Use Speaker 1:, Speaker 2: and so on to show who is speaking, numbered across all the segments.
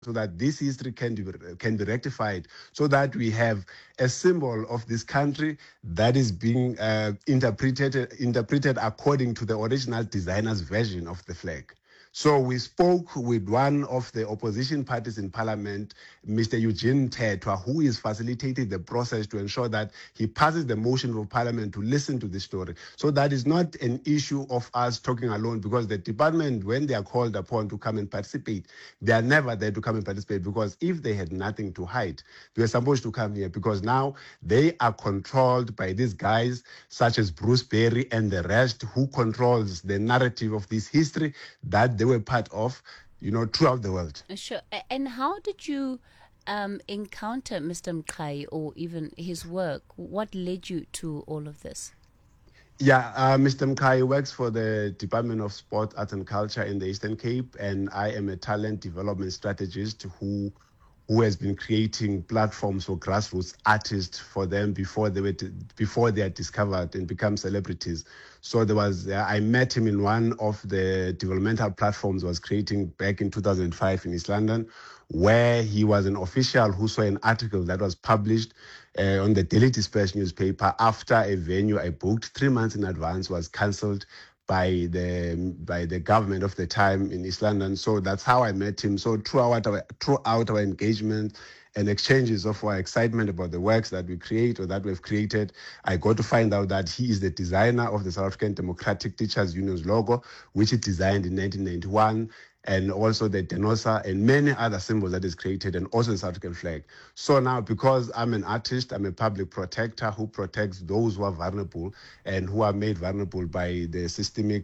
Speaker 1: so that this history can be rectified, so that we have a symbol of this country that is being interpreted according to the original designer's version of the flag. So we spoke with one of the opposition parties in parliament, Mr. Eugene Tetwa, who is facilitating the process to ensure that he passes the motion for parliament to listen to this story. So that is not an issue of us talking alone, because the department, when they are called upon to come and participate, they are never there to come and participate, because if they had nothing to hide, they were supposed to come here, because now they are controlled by these guys such as Bruce Berry and the rest, who controls the narrative of this history that they were part of, throughout the world.
Speaker 2: Sure. And how did you encounter Mr. Mqhayi, or even his work? What led you to all of this?
Speaker 1: Yeah, Mr. Mqhayi works for the Department of Sport, Arts and Culture in the Eastern Cape, and I am a talent development strategist who has been creating platforms for grassroots artists for them before they are discovered and become celebrities. So I met him in one of the developmental platforms I was creating back in 2005 in East London, where he was an official who saw an article that was published on the Daily Dispatch newspaper after a venue I booked 3 months in advance was cancelled by the government of the time in East London. So that's how I met him. So throughout our engagement and exchanges of our excitement about the works that we create or that we've created, I got to find out that he is the designer of the South African Democratic Teachers Union's logo, which he designed in 1991, and also the Denosa and many other symbols that is created, and also the South African flag. So now, because I'm an artist, I'm a public protector who protects those who are vulnerable and who are made vulnerable by the systemic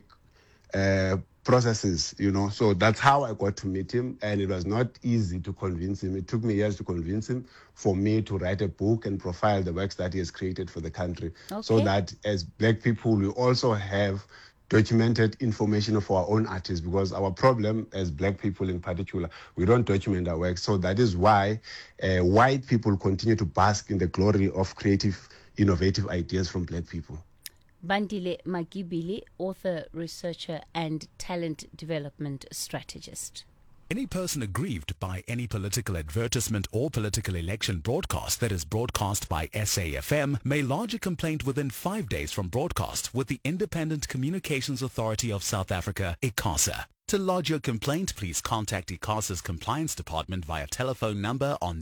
Speaker 1: processes, So that's how I got to meet him, and it was not easy to convince him. It took me years to convince him for me to write a book and profile the works that he has created for the country. Okay. So that as Black people, we also have documented information of our own artists, because our problem as Black people in particular, we don't document our work. So that is why white people continue to bask in the glory of creative, innovative ideas from Black people.
Speaker 2: Bandile Magibili, author, researcher, and talent development strategist.
Speaker 3: Any person aggrieved by any political advertisement or political election broadcast that is broadcast by SAFM may lodge a complaint within 5 days from broadcast with the Independent Communications Authority of South Africa, ICASA. To lodge your complaint, please contact ICASA's Compliance Department via telephone number on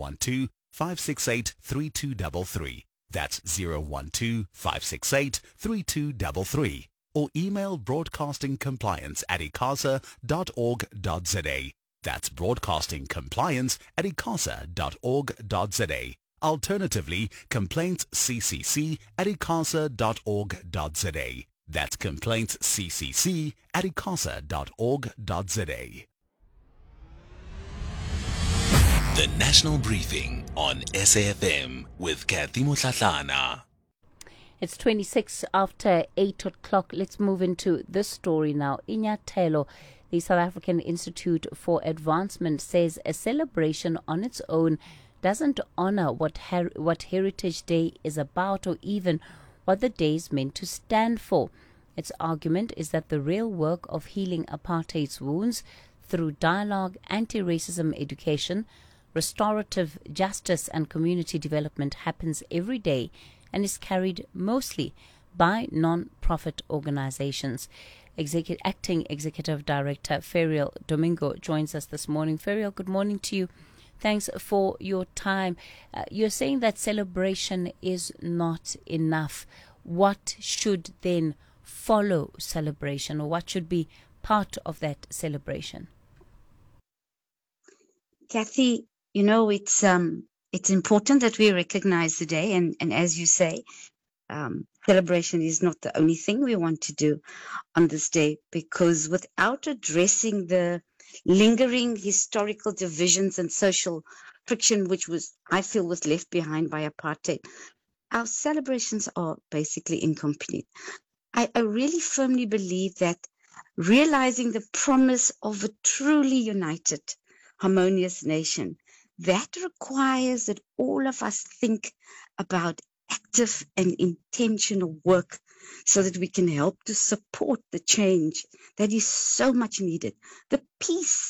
Speaker 3: 012-568-3233. That's 012-568-3233. Or email broadcastingcompliance@icasa.org.za. That's broadcastingcompliance@icasa.org.za. Alternatively, complaintsccc@icasa.org.za. That's complaintsccc@icasa.org.za.
Speaker 4: The National Briefing on SAFM with Kathy Motlatlana.
Speaker 2: It's 26 after 8 o'clock. Let's move into this story now. Inyathelo, the South African Institute for Advancement, says a celebration on its own doesn't honor what Heritage Day is about, or even what the day is meant to stand for. Its argument is that the real work of healing apartheid's wounds through dialogue, anti-racism education, restorative justice and community development happens every day and is carried mostly by non-profit organizations. Acting Executive Director Ferial Domingo joins us this morning. Ferial, good morning to you. Thanks for your time. You're saying that celebration is not enough. What should then follow celebration, or what should be part of that celebration?
Speaker 5: Kathy, it's important that we recognize the day, and as you say, celebration is not the only thing we want to do on this day, because without addressing the lingering historical divisions and social friction, which I feel was left behind by apartheid, our celebrations are basically incomplete. I really firmly believe that realizing the promise of a truly united, harmonious nation, that requires that all of us think about active and intentional work so that we can help to support the change that is so much needed. The peace,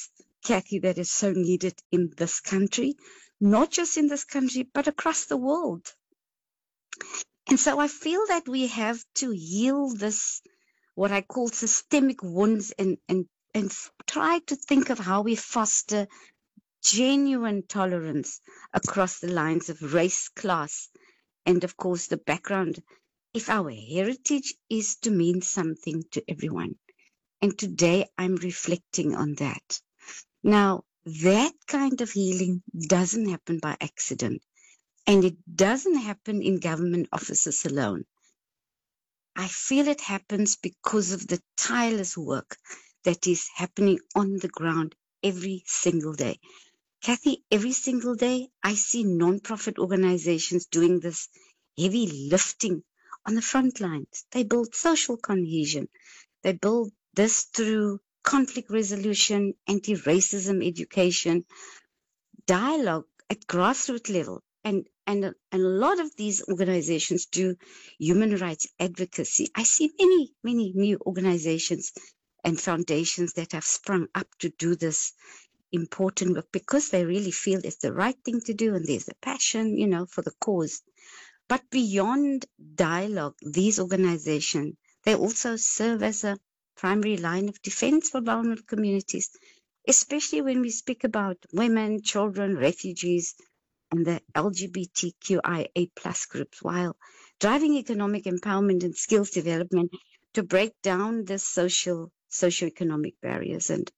Speaker 5: Kathy, that is so needed in this country, not just in this country, but across the world. And so I feel that we have to heal this, what I call systemic wounds, and try to think of how we foster genuine tolerance across the lines of race, class, and of course the background, if our heritage is to mean something to everyone. And today I'm reflecting on that. Now, that kind of healing doesn't happen by accident, and it doesn't happen in government offices alone. I feel it happens because of the tireless work that is happening on the ground every single day. Kathy, every single day I see non-profit organizations doing this heavy lifting on the front lines. They build social cohesion. They build this through conflict resolution, anti-racism education, dialogue at grassroots level. And a lot of these organizations do human rights advocacy. I see many new organizations and foundations that have sprung up to do this important work because they really feel it's the right thing to do and there's a passion, for the cause. But beyond dialogue, these organizations, they also serve as a primary line of defense for vulnerable communities, especially when we speak about women, children, refugees, and the LGBTQIA+ groups, while driving economic empowerment and skills development to break down the socioeconomic barriers. And,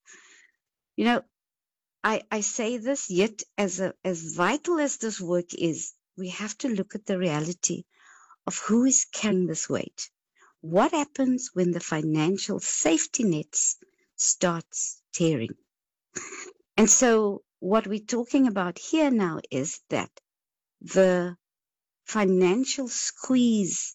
Speaker 5: I say this, yet as vital as this work is, we have to look at the reality of who is carrying this weight. What happens when the financial safety nets starts tearing? And so what we're talking about here now is that the financial squeeze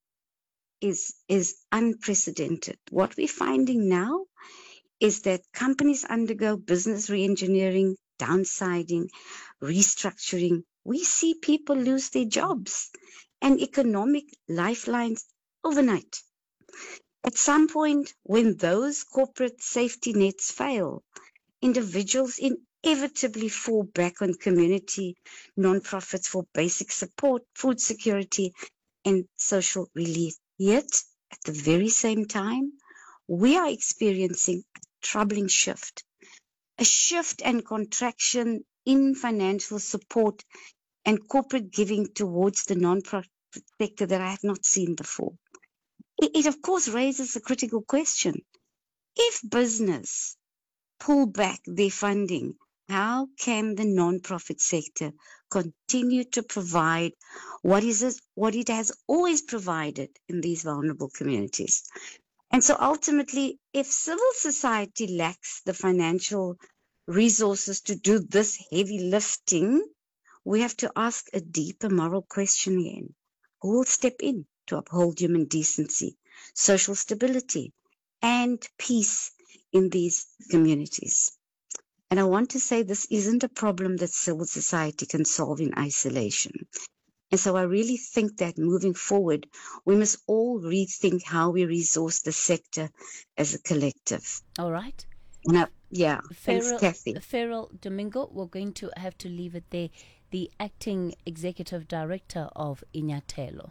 Speaker 5: is unprecedented. What we're finding now is that companies undergo business reengineering, downsizing, restructuring. We see people lose their jobs and economic lifelines overnight. At some point, when those corporate safety nets fail, individuals inevitably fall back on community nonprofits for basic support, food security, and social relief. Yet, at the very same time, we are experiencing a troubling shift, a shift and contraction in financial support and corporate giving towards the nonprofit sector that I have not seen before. It of course raises a critical question. If business pull back their funding, how can the nonprofit sector continue to provide what it has always provided in these vulnerable communities? And so ultimately, if civil society lacks the financial resources to do this heavy lifting, we have to ask a deeper moral question again. Who will step in to uphold human decency, social stability, and peace in these communities? And I want to say this isn't a problem that civil society can solve in isolation. And so I really think that moving forward, we must all rethink how we resource the sector as a collective.
Speaker 2: All right.
Speaker 5: Yeah. Thanks, Kathy.
Speaker 2: Farrell Domingo, we're going to have to leave it there. The acting executive director of Inyathelo.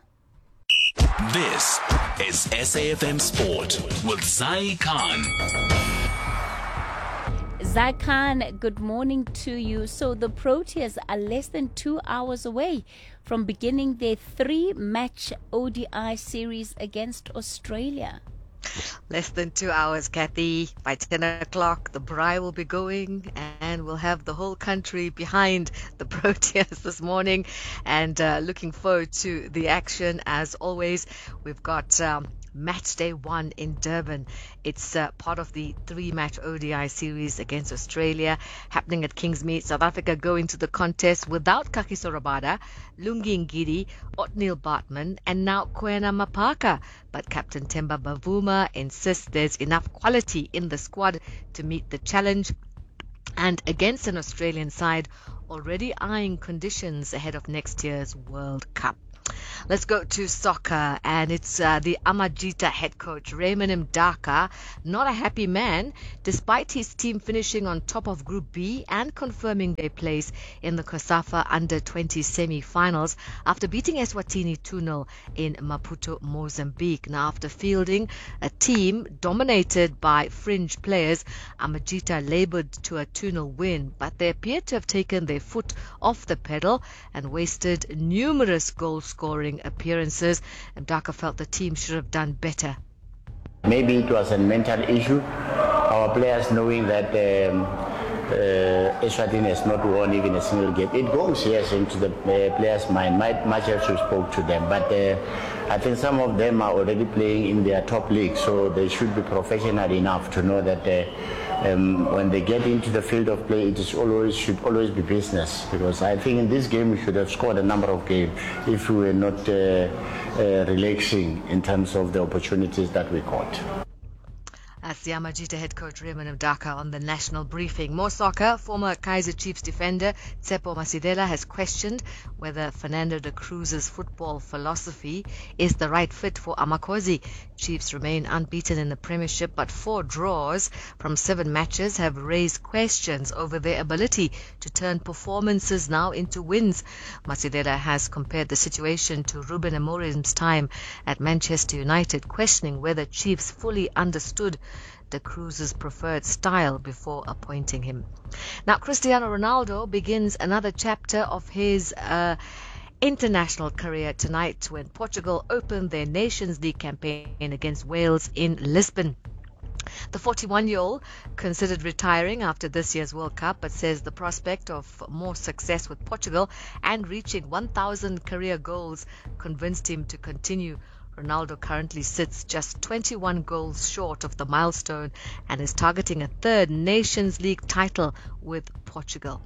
Speaker 4: This is SAFM Sport with Zai Khan.
Speaker 2: Zai Khan, good morning to you. So the Proteas are less than 2 hours away from beginning their 3-match ODI series against Australia.
Speaker 6: Less than 2 hours, Kathy. By 10 o'clock, the braai will be going and we'll have the whole country behind the Proteas this morning, and looking forward to the action. As always, we've got match day 1 in Durban. It's part of the 3-match ODI series against Australia happening at Kingsmead. South Africa go into the contest without Kagiso Rabada, Lungi Ngidi, Othniel Bartman, and now Kwena Mapaka. But Captain Themba Bavuma insists there's enough quality in the squad to meet the challenge, and against an Australian side already eyeing conditions ahead of next year's World Cup. Let's go to soccer, and it's the Amajita head coach, Raymond Mdaka, not a happy man, despite his team finishing on top of Group B and confirming their place in the COSAFA Under-20 semi-finals after beating Eswatini 2-0 in Maputo, Mozambique. Now, after fielding a team dominated by fringe players, Amajita labored to a 2-0 win, but they appear to have taken their foot off the pedal and wasted numerous goal-scoring appearances. Mdaka felt the team should have done better.
Speaker 7: Maybe it was a mental issue. Our players knowing that Eswatini has not won even a single game. It goes, yes, into the players' mind. Much as we spoke to them. But I think some of them are already playing in their top league, so they should be professional enough to know that when they get into the field of play, it should always be business. Because I think in this game we should have scored a number of games if we were not relaxing in terms of the opportunities that we got.
Speaker 6: That's the Amajita head coach Raymond Mdaka on the national briefing. More soccer. Former Kaizer Chiefs defender Tsepo Masidela has questioned whether Fernando de Cruz's football philosophy is the right fit for Amakhosi. Chiefs remain unbeaten in the Premiership, but 4 draws from 7 matches have raised questions over their ability to turn performances now into wins. Masidela has compared the situation to Ruben Amorim's time at Manchester United, questioning whether Chiefs fully understood de Cruz's preferred style before appointing him. Now, Cristiano Ronaldo begins another chapter of his international career tonight when Portugal opened their Nations League campaign against Wales in Lisbon. The 41-year-old considered retiring after this year's World Cup, but says the prospect of more success with Portugal and reaching 1,000 career goals convinced him to continue. Ronaldo currently sits just 21 goals short of the milestone and is targeting a 3rd Nations League title with Portugal.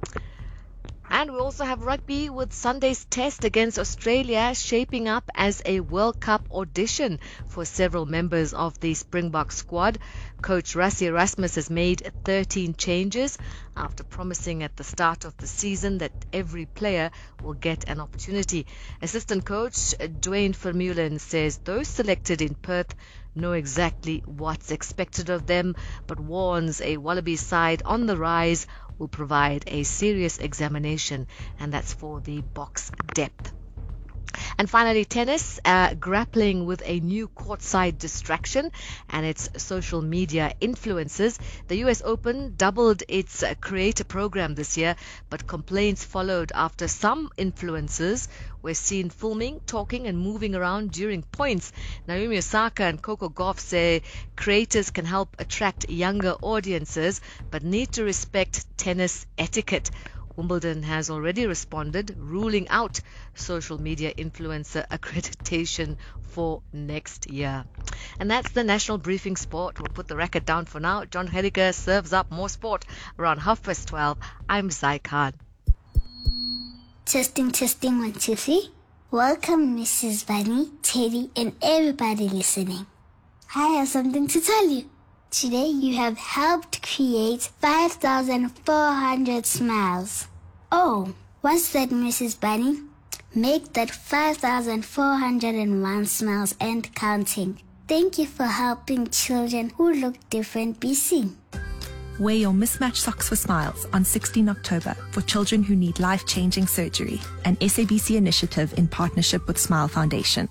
Speaker 6: And we also have rugby with Sunday's test against Australia shaping up as a World Cup audition for several members of the Springbok squad. Coach Rassie Erasmus has made 13 changes after promising at the start of the season that every player will get an opportunity. Assistant coach Dwayne Vermeulen says those selected in Perth know exactly what's expected of them, but warns a Wallabies side on the rise will provide a serious examination, and that's for the box depth. And finally, tennis, grappling with a new courtside distraction and its social media influences. The US Open doubled its creator program this year, but complaints followed after some influencers were seen filming, talking and moving around during points. Naomi Osaka and Coco Gauff say creators can help attract younger audiences, but need to respect tennis etiquette. Wimbledon has already responded, ruling out social media influencer accreditation for next year. And that's the National Briefing Sport. We'll put the record down for now. John Hediger serves up more sport around 12:30. I'm Zai Khan.
Speaker 8: Testing, 1, 2, 3. Welcome, Mrs. Bunny, Teddy, and everybody listening. I have something to tell you. Today you have helped create 5,400 smiles. Oh, what's that, Mrs. Bunny? Make that 5,401 smiles and counting. Thank you for helping children who look different be seen.
Speaker 9: Wear your mismatched socks for smiles on 16 October for children who need life-changing surgery, an SABC initiative in partnership with Smile Foundation.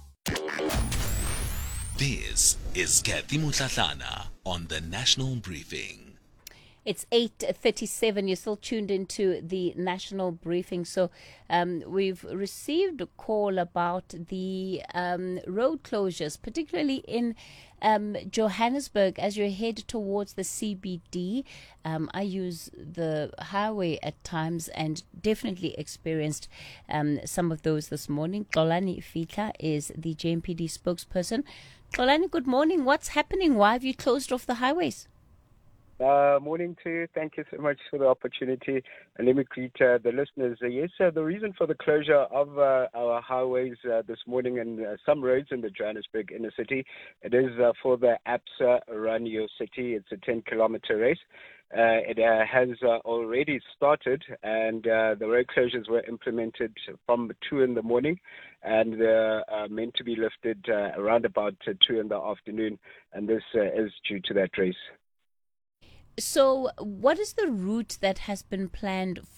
Speaker 4: This is Kathy Mutlatlana on the National Briefing.
Speaker 2: It's 8:37. You're still tuned into the National Briefing. So we've received a call about the road closures, particularly in Johannesburg as you head towards the CBD. I use the highway at times and definitely experienced some of those this morning. Xolani Fihla is the JMPD spokesperson. Xolani, good morning. What's happening? Why have you closed off the highways?
Speaker 10: Morning to you. Thank you so much for the opportunity. And let me greet the listeners. Yes, the reason for the closure of our highways this morning and some roads in the Johannesburg inner city, it is for the APSA Run Your City. It's a 10-kilometer race. It has already started, and the road closures were implemented from 2 in the morning, and they're meant to be lifted around about 2 in the afternoon, and this is due to that race.
Speaker 2: So what is the route that has been planned